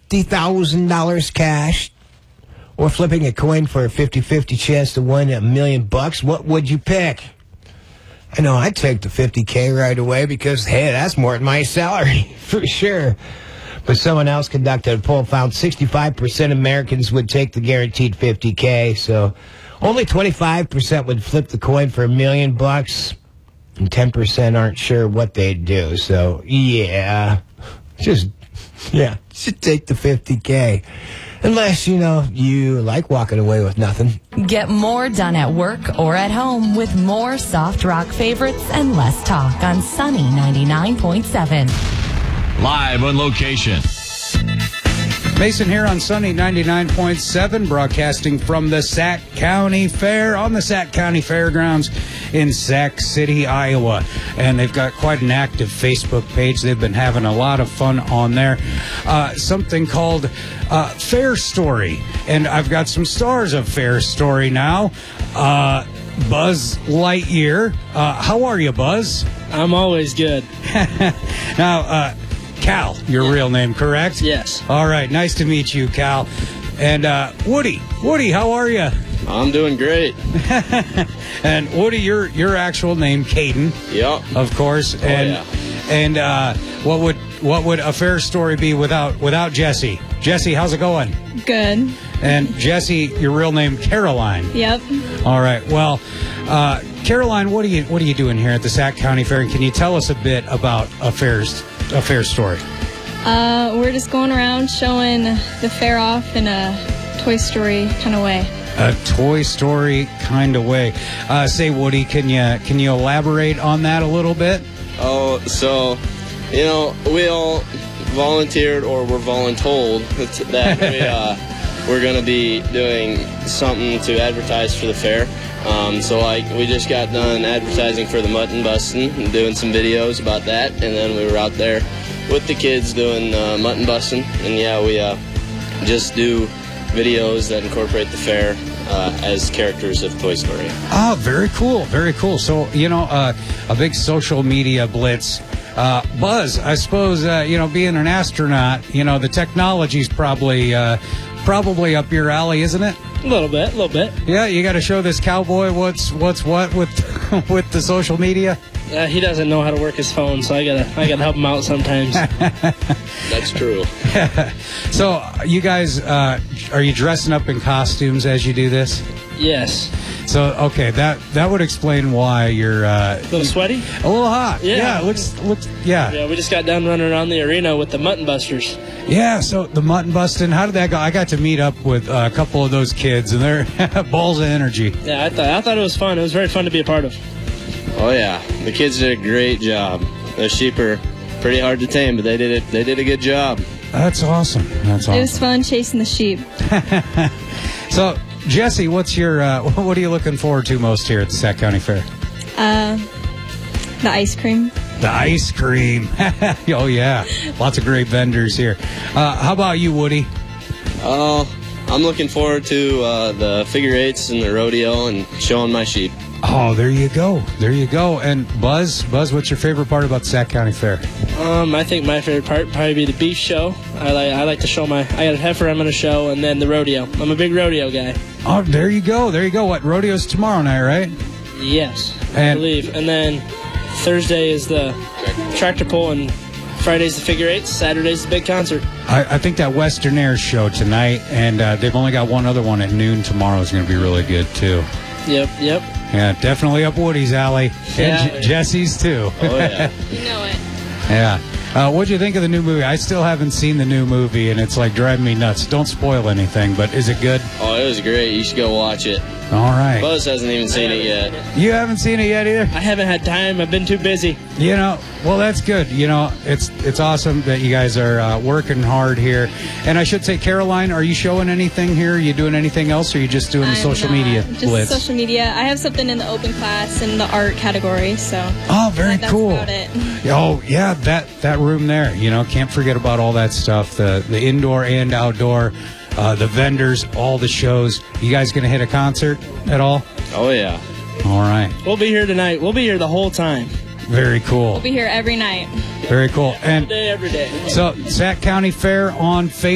$50,000 cash or flipping a coin for a 50-50 chance to win $1 million, what would you pick? I know I'd take the $50K right away because, hey, that's more than my salary, for sure. But someone else conducted a poll, found 65% of Americans would take the guaranteed $50K, so only 25% would flip the coin for $1 million, and 10% aren't sure what they'd do. So, just take the $50K. Unless, you like walking away with nothing. Get more done at work or at home with more soft rock favorites and less talk on Sunny 99.7. Live on location. Mason here on Sunny 99.7, broadcasting from the Sac County Fair on the Sac County Fairgrounds in Sac City, Iowa. And they've got quite an active Facebook page. They've been having a lot of fun on there. Something called Fair Story. And I've got some stars of Fair Story now. Buzz Lightyear. How are you, Buzz? I'm always good. Now, Cal, your real name, correct? Yes. All right, nice to meet you, Cal. And Woody, how are you? I'm doing great. And Woody, your actual name, Caden. Yep. Of course. And what would a Fair Story be without Jesse? Jesse, how's it going? Good. And Jesse, your real name, Caroline. Yep. All right. Well, Caroline, what are you doing here at the Sac County Fair? And can you tell us a bit about a Fair Story? We're just going around showing the fair off in a Toy Story kind of way. A Toy Story kind of way. Say, Woody, can you elaborate on that a little bit? Oh, so, we all volunteered or were voluntold that we're going to be doing something to advertise for the fair. So we just got done advertising for the mutton busting and doing some videos about that, and then we were out there with the kids doing mutton busting, and we just do videos that incorporate the fair as characters of Toy Story. Oh, very cool, very cool. So, a big social media blitz. Buzz, I suppose, being an astronaut, the technology's probably up your alley, isn't it? A little bit. Yeah, you got to show this cowboy what's what with the social media. He doesn't know how to work his phone, so I gotta help him out sometimes. That's true. So, you guys, are you dressing up in costumes as you do this? Yes. So, okay, that would explain why you're a little sweaty, a little hot. Yeah, it looks. Yeah. Yeah, we just got done running around the arena with the mutton busters. Yeah, so the mutton busting, how did that go? I got to meet up with a couple of those kids, and they're balls of energy. Yeah, I thought it was fun. It was very fun to be a part of. Oh yeah, the kids did a great job. Those sheep are pretty hard to tame, but they did a good job. That's awesome. That's awesome. It was fun chasing the sheep. So, Jesse, what are you looking forward to most here at the Sac County Fair? The ice cream. The ice cream. Oh, yeah. Lots of great vendors here. How about you, Woody? I'm looking forward to the figure eights and the rodeo and showing my sheep. Oh, there you go. And Buzz, what's your favorite part about the Sac County Fair? I think my favorite part would probably be the beef show. I like to show I got a heifer I'm going to show, and then the rodeo. I'm a big rodeo guy. Oh, there you go. What, rodeo's tomorrow night, right? Yes, I believe. And then Thursday is the tractor pull, and Friday's the figure eights, Saturday's the big concert. I think that Western Air show tonight, and they've only got one other one at noon tomorrow is going to be really good, too. Yep. Yeah, definitely up Woody's alley. Yeah. And Jesse's, too. Oh, yeah. You know it. Yeah. What'd you think of the new movie? I still haven't seen the new movie, and it's like driving me nuts. Don't spoil anything, but is it good? Oh, it was great. You should go watch it. All right. Buzz hasn't even seen it yet. You haven't seen it yet either? I haven't had time. I've been too busy. Well, that's good. It's awesome that you guys are working hard here. And I should say, Caroline, are you showing anything here? Are you doing anything else, or are you just doing the social media blitz? Just social media. I have something in the open class in the art category, so. Oh, very cool. That's about it. Oh, yeah, that room there. Can't forget about all that stuff, the indoor and outdoor. The vendors, all the shows. You guys going to hit a concert at all? Oh, yeah. All right. We'll be here tonight. We'll be here the whole time. Very cool. We'll be here every night. Very cool. Every day. So, Sac County Fair on Facebook.